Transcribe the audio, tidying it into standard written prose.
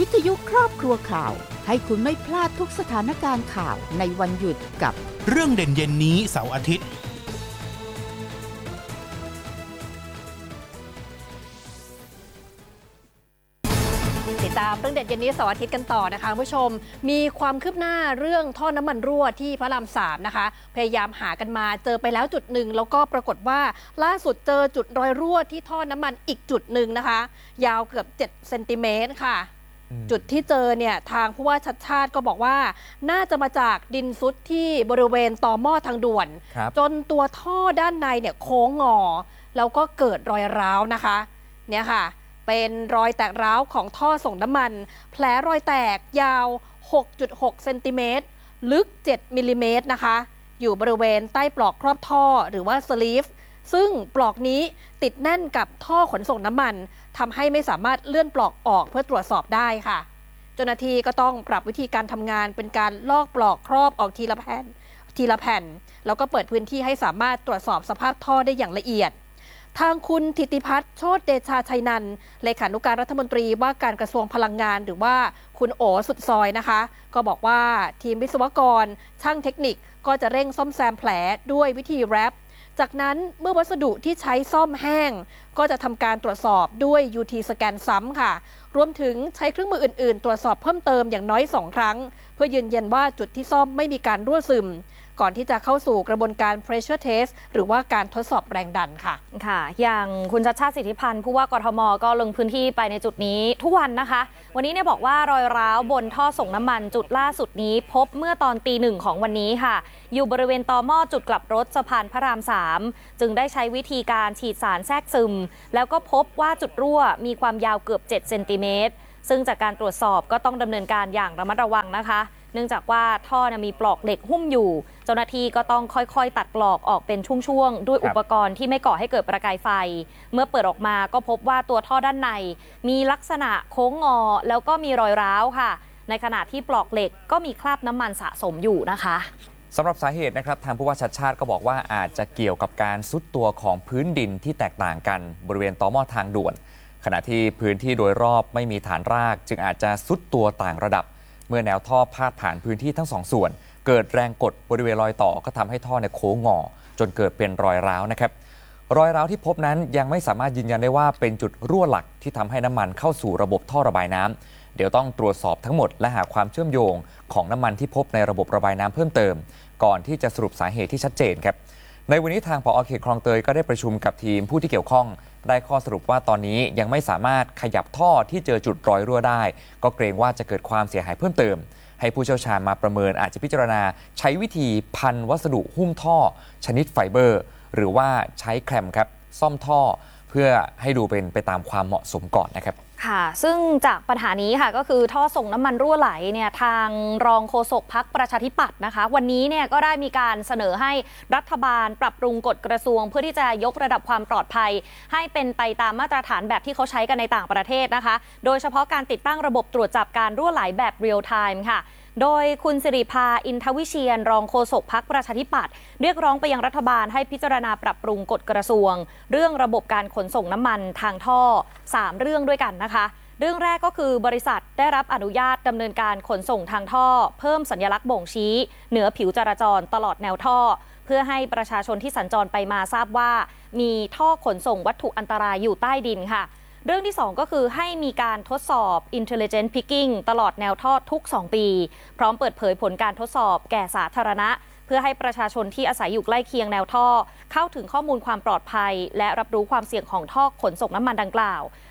ทยุครอบครัวข่าวให้คุณไม่พลาดทุกสถานการณ์ข่าวในวันหยุดกับเรื่องเด่นเย็นนี้เสาร์อาทิตย์ติดตามเรื่องเด็ดเย็นนี้เสาร์อาทิตย์กันต่อนะคะผู้ชมมีความคืบหน้าเรื่องท่อน้ำมันรั่วที่พระราม3นะคะพยายามหากันมาเจอไปแล้วจุดหนึ่งแล้วก็ปรากฏว่าล่าสุดเจอจุดรอยรั่วที่ท่อน้ำมันอีกจุดหนึ่งนะคะยาวเกือบ7 เซนติเมตรค่ะจุดที่เจอเนี่ยทางผู้ว่าชัชชาติก็บอกว่าน่าจะมาจากดินซุดที่บริเวณต่อหม้อทางด่วนจนตัวท่อด้านในเนี่ยโค้งงอแล้วก็เกิดรอยร้าวนะคะเนี่ยค่ะเป็นรอยแตกร้าวของท่อส่งน้ำมันแผลรอยแตกยาว 6.6 เซนติเมตรลึก 7 มิลลิเมตรนะคะอยู่บริเวณใต้ปลอกครอบท่อหรือว่าสลีฟซึ่งปลอกนี้ติดแน่นกับท่อขนส่งน้ำมันทำให้ไม่สามารถเลื่อนปลอกออกเพื่อตรวจสอบได้ค่ะเจ้าหน้าที่ก็ต้องปรับวิธีการทำงานเป็นการลอกปลอกครอบออกทีละแผ่นแล้วก็เปิดพื้นที่ให้สามารถตรวจสอบสภาพท่อได้อย่างละเอียดทางคุณธิติพัฒน์โชติเดชาชัยนันท์เลขานุการรัฐมนตรีว่าการกระทรวงพลังงานหรือว่าคุณโอสุดซอยนะคะก็บอกว่าทีมวิศวกรช่างเทคนิคก็จะเร่งซ่อมแซมแผลด้วยวิธีแรปจากนั้นเมื่อวัสดุที่ใช้ซ่อมแห้งก็จะทำการตรวจสอบด้วย UT สแกนซ้ำค่ะรวมถึงใช้เครื่องมืออื่นๆตรวจสอบเพิ่มเติมอย่างน้อย2 ครั้งเพื่อยืนยันว่าจุดที่ซ่อมไม่มีการรั่วซึมก่อนที่จะเข้าสู่กระบวนการ pressure test หรือว่าการทดสอบแรงดันค่ะค่ะอย่างคุณชัชชาติสิทธิพันธ์ผู้ว่ากทมก็ลงพื้นที่ไปในจุดนี้ทุกวันนะคะวันนี้เนี่ยบอกว่ารอยร้าวบนท่อส่งน้ำมันจุดล่าสุดนี้พบเมื่อตอนตี 1ของวันนี้ค่ะอยู่บริเวณตอหม้อจุดกลับรถสะพานพระราม3จึงได้ใช้วิธีการฉีดสารแทรกซึมแล้วก็พบว่าจุดรั่วมีความยาวเกือบ7 เซนติเมตรซึ่งจากการตรวจสอบก็ต้องดำเนินการอย่างระมัดระวังนะคะเนื่องจากว่าท่อมีปลอกเหล็กหุ้มอยู่เจ้าหน้าที่ก็ต้องค่อยๆตัดปลอกออกเป็นช่วงๆด้วยอุปกรณ์ที่ไม่ก่อให้เกิดประกายไฟเมื่อเปิดออกมาก็พบว่าตัวท่อด้านในมีลักษณะโค้งงอแล้วก็มีรอยร้าวค่ะในขณะที่ปลอกเหล็กก็มีคราบน้ำมันสะสมอยู่นะคะสำหรับสาเหตุนะครับทางผู้ว่าชัชชาติก็บอกว่าอาจจะเกี่ยวกับการซุดตัวของพื้นดินที่แตกต่างกันบริเวณต่อหม้อทางด่วนขณะที่พื้นที่โดยรอบไม่มีฐานรากจึงอาจจะซุดตัวต่างระดับเมื่อแนวท่อพาดผ่านพื้นที่ทั้ง2 ส่วนเกิดแรงกดบริเวณรอยต่อก็ทำให้ท่อโค้งงอจนเกิดเป็นรอยร้าวนะครับรอยร้าวที่พบนั้นยังไม่สามารถยืนยันได้ว่าเป็นจุดรั่วหลักที่ทำให้น้ำมันเข้าสู่ระบบท่อระบายน้ำเดี๋ยวต้องตรวจสอบทั้งหมดและหาความเชื่อมโยงของน้ำมันที่พบในระบบระบายน้ำเพิ่มเติมก่อนที่จะสรุปสาเหตุที่ชัดเจนครับในวันนี้ทางผอ.เขตคลองเตยก็ได้ประชุมกับทีมผู้ที่เกี่ยวข้องได้ข้อสรุปว่าตอนนี้ยังไม่สามารถขยับท่อที่เจอจุดรอยรั่วได้ก็เกรงว่าจะเกิดความเสียหายเพิ่มเติมให้ผู้เชี่ยวชาญมาประเมินอาจจะพิจารณาใช้วิธีพันวัสดุหุ้มท่อชนิดไฟเบอร์หรือว่าใช้แคลมครับซ่อมท่อเพื่อให้ดูเป็นไปตามความเหมาะสมก่อนนะครับค่ะซึ่งจากปัญหานี้ค่ะก็คือท่อส่งน้ำมันรั่วไหลเนี่ยทางรองโฆษกพรรคประชาธิปัตย์นะคะวันนี้เนี่ยก็ได้มีการเสนอให้รัฐบาลปรับปรุงกฎกระทรวงเพื่อที่จะยกระดับความปลอดภัยให้เป็นไปตามมาตรฐานแบบที่เขาใช้กันในต่างประเทศนะคะโดยเฉพาะการติดตั้งระบบตรวจจับการรั่วไหลแบบเรียลไทม์ค่ะโดยคุณสิริภาอินทวิเชียรรองโฆษกพรรคประชาธิปัตย์เรียกร้องไปยังรัฐบาลให้พิจารณาปรับปรุงกฎกระทรวงเรื่องระบบการขนส่งน้ำมันทางท่อ3 เรื่องด้วยกันนะคะเรื่องแรกก็คือบริษัทได้รับอนุญาตดำเนินการขนส่งทางท่อเพิ่มสัญลักษณ์บ่งชี้เหนือผิวจราจรตลอดแนวท่อเพื่อให้ประชาชนที่สัญจรไปมาทราบว่ามีท่อขนส่งวัตถุอันตรายอยู่ใต้ดินค่ะเรื่องที่2ก็คือให้มีการทดสอบ Intelligent Picking ตลอดแนวท่อทุก2 ปีพร้อมเปิดเผยผลการทดสอบแก่สาธารณะเพื่อให้ประชาชนที่อาศัยอยู่ใกล้เคียงแนวท่อเข้าถึงข้อมูลความปลอดภัยและรับรู้ความเสี่ยงของท่อขนส่งน้ำมันดังกล่าว